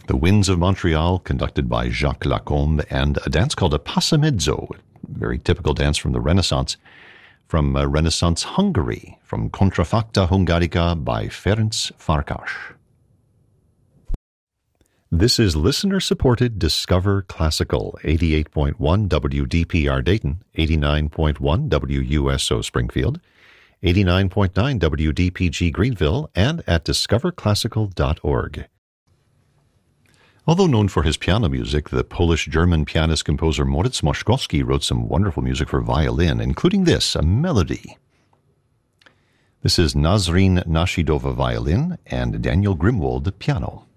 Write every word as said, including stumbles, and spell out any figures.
The Winds of Montreal, conducted by Jacques Lacombe, and a dance called a passamezzo, a very typical dance from the Renaissance, from uh, Renaissance Hungary, from Contrafacta Hungarica by Ferenc Farkas. This is listener-supported Discover Classical, eighty-eight point one W D P R Dayton, eighty-nine point one W U S O Springfield, eighty-nine point nine W D P G Greenville, and at discover classical dot org. Although known for his piano music, the Polish-German pianist-composer Moritz Moszkowski wrote some wonderful music for violin, including this, a melody. This is Nazrin Nashidova violin and Daniel Grimwald piano.